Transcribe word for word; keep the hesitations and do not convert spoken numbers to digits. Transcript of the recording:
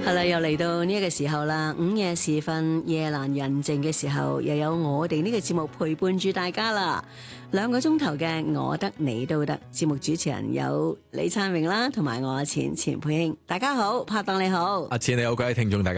係啦，又嚟到呢一個時候啦，午夜時分，夜闌人靜嘅時候，又有我哋呢個節目陪伴住大家啦。兩個鐘頭嘅我得你都得，節目主持人有李燦榮啦，同埋我錢錢佩卿。大家好，拍檔你好， 阿錢你好，各位聽眾大家